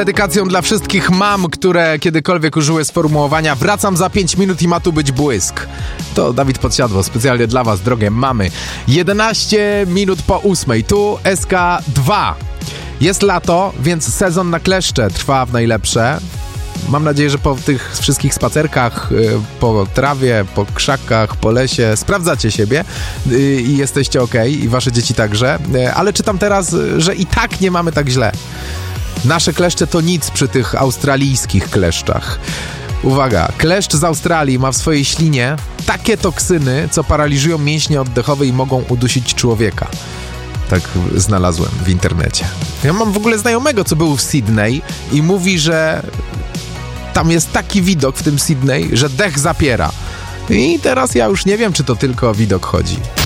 dedykacją dla wszystkich mam, które kiedykolwiek użyły sformułowania wracam za 5 minut i ma tu być błysk. To Dawid Podsiadło, specjalnie dla was, drogie mamy. 11 minut po 8, tu SK2. Jest lato, więc sezon na kleszcze trwa w najlepsze. Mam nadzieję, że po tych wszystkich spacerkach, po trawie, po krzakach, po lesie sprawdzacie siebie i jesteście okej, i wasze dzieci także. Ale czytam teraz, że i tak nie mamy tak źle. Nasze kleszcze to nic przy tych australijskich kleszczach. Uwaga, kleszcz z Australii ma w swojej ślinie takie toksyny, co paraliżują mięśnie oddechowe i mogą udusić człowieka. Tak znalazłem w internecie. Ja mam w ogóle znajomego, co był w Sydney i mówi, że tam jest taki widok w tym Sydney, że dech zapiera. I teraz ja już nie wiem, czy to tylko o widok chodzi.